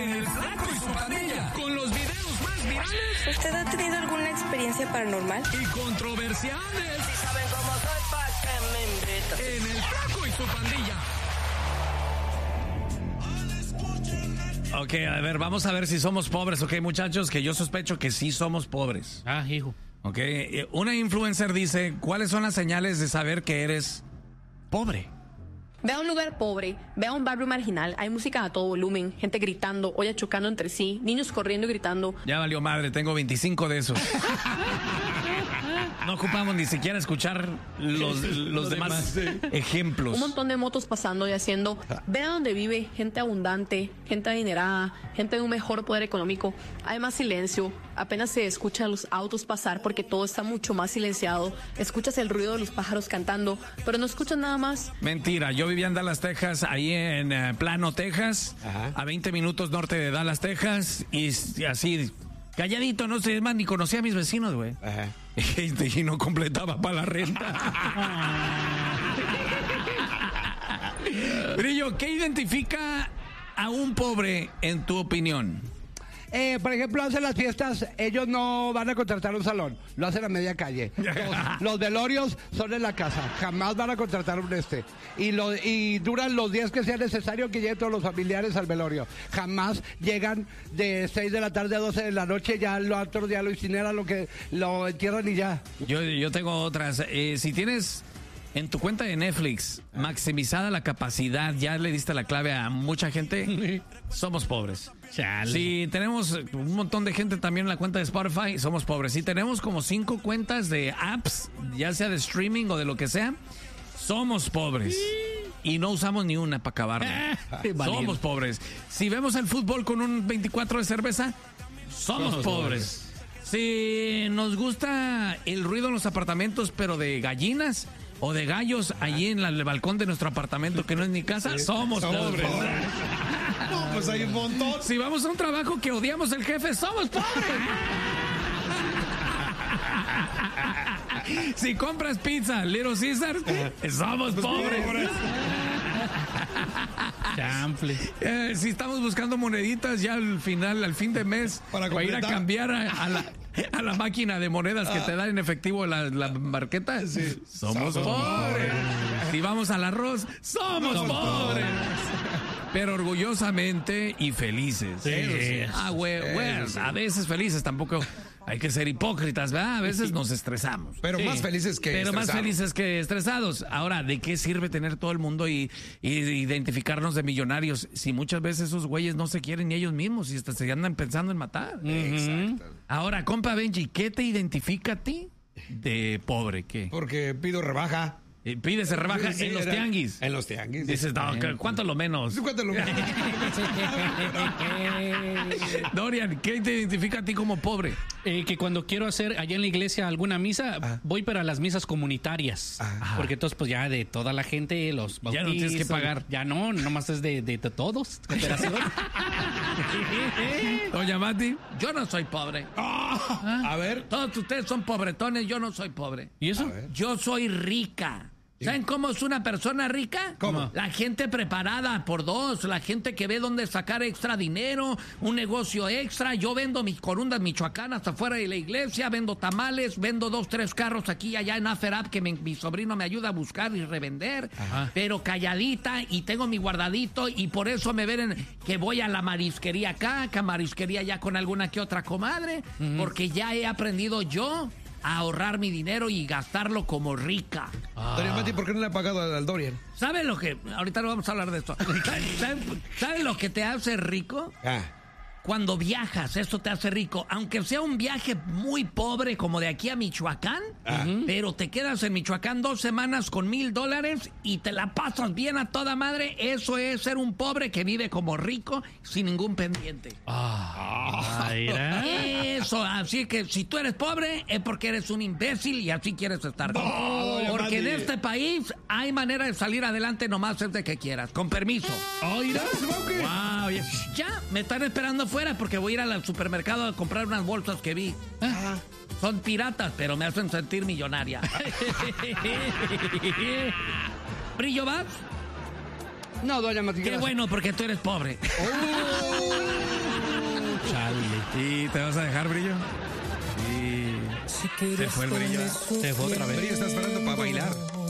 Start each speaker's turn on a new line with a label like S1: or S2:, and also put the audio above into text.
S1: en El Flaco y su Pandilla, con los videos más virales.
S2: ¿Usted ha tenido alguna experiencia paranormal?
S1: Y controversiales.
S3: Si saben cómo soy, ¿pa' qué me invitan?
S1: En El Flaco y su Pandilla.
S4: Ok, a ver, vamos a ver si somos pobres, ok, muchachos, que yo sospecho que sí somos pobres.
S5: Ah, hijo.
S4: Ok, una influencer dice, ¿cuáles son las señales de saber que eres pobre?
S6: Ve a un lugar pobre, ve a un barrio marginal, hay música a todo volumen, gente gritando, ollas chocando entre sí, niños corriendo y gritando.
S4: Ya valió madre, tengo 25 de esos. No ocupamos ni siquiera escuchar los demás ejemplos.
S6: Un montón de motos pasando y haciendo. Ve a donde vive gente abundante, gente adinerada, gente de un mejor poder económico. Hay más silencio, apenas se escuchan los autos pasar porque todo está mucho más silenciado. Escuchas el ruido de los pájaros cantando, pero no escuchas nada más.
S4: Mentira, yo vivía en Dallas, Texas, ahí en Plano, Texas, a 20 minutos norte de Dallas, Texas, y así, calladito, no sé, más ni conocía a mis vecinos, güey. Y no completaba para la renta. Brillo, ¿qué identifica a un pobre en tu opinión?
S7: Por ejemplo, hacen las fiestas, ellos no van a contratar un salón, lo hacen a media calle. Los velorios son en la casa, jamás van a contratar un y duran los días que sea necesario que lleguen todos los familiares al velorio. Jamás llegan de 6 de la tarde a 12 de la noche, ya lo otro día lo incineran, lo entierran y ya.
S4: Yo tengo otras. Si tienes en tu cuenta de Netflix maximizada la capacidad, ya le diste la clave a mucha gente, somos pobres.
S5: Chale.
S4: Si tenemos un montón de gente también en la cuenta de Spotify, somos pobres. Si tenemos como 5 cuentas de apps, ya sea de streaming o de lo que sea, somos pobres. Y no usamos ni una para acabarla. Somos pobres. Si vemos el fútbol con un 24 de cerveza, somos pobres. Si nos gusta el ruido en los apartamentos, pero de gallinas o de gallos allí en el balcón de nuestro apartamento, que no es ni casa, somos pobres.
S8: No, pues hay un montón.
S4: Si vamos a un trabajo que odiamos el jefe, somos pobres. Si compras pizza, Little Caesar, somos pobres.
S5: Chample.
S4: Si estamos buscando moneditas ya al fin de mes para ir a cambiar a la máquina de monedas que te da en efectivo la marqueta, somos pobres. Si vamos al arroz, somos pobres. Pero orgullosamente y felices. A veces felices, tampoco hay que ser hipócritas, ¿verdad? A veces nos estresamos.
S8: Pero más felices que
S4: estresados. Ahora, ¿de qué sirve tener todo el mundo y identificarnos de millonarios si muchas veces esos güeyes no se quieren ni ellos mismos y hasta se andan pensando en matar?
S8: Exacto.
S4: Ahora, compa Benji, ¿qué te identifica a ti de pobre? ¿Qué?
S8: Porque pido rebaja.
S4: Pídese rebaja en los tianguis.
S8: En los tianguis.
S4: Dices, no, ¿cuánto lo menos?
S8: ¿Cuánto lo menos?
S4: Dorian, ¿qué te identifica a ti como pobre?
S5: Que cuando quiero hacer allá en la iglesia alguna misa, voy para las misas comunitarias. Porque entonces, pues ya de toda la gente, los bautizos.
S4: Ya no tienes que pagar.
S5: Ya no, nomás es de todos. Cooperación.
S4: Doña Mati, yo no soy pobre.
S8: A ver.
S4: Todos ustedes son pobretones, yo no soy pobre.
S5: ¿Y eso?
S4: Yo soy rica. ¿Saben cómo es una persona rica?
S8: ¿Cómo?
S4: La gente preparada por dos, la gente que ve dónde sacar extra dinero, un negocio extra. Yo vendo mis corundas michoacanas afuera de la iglesia, vendo tamales, vendo 2, 3 carros aquí y allá en Aferab que mi sobrino me ayuda a buscar y revender. Pero calladita y tengo mi guardadito y por eso me ven que voy a la marisquería acá, que a marisquería ya con alguna que otra comadre, porque ya he aprendido yo a ahorrar mi dinero y gastarlo como rica.
S8: Doña Mati, ¿por qué no le ha pagado al Dorian?
S4: ¿Sabe lo que? Ahorita no vamos a hablar de esto. ¿Sabe lo que te hace rico? Cuando viajas, eso te hace rico. Aunque sea un viaje muy pobre como de aquí a Michoacán, pero te quedas en Michoacán 2 semanas con $1,000 y te la pasas bien a toda madre. Eso es ser un pobre que vive como rico sin ningún pendiente. Eso, así que si tú eres pobre es porque eres un imbécil y así quieres estar. Porque en este país hay manera de salir adelante, nomás es de que quieras. Con permiso.
S8: Wow,
S4: Ya, me están esperando afuera porque voy a ir al supermercado a comprar unas bolsas que vi. Son piratas, pero me hacen sentir millonaria. ¿Brillo vas?
S7: No, doña Mati.
S4: Qué bueno, porque tú eres pobre.
S9: ¿Y te vas a dejar, Brillo? Y se fue el Brillo.
S5: Se fue otra
S8: El
S5: vez.
S8: Brillo está esperando para bailar.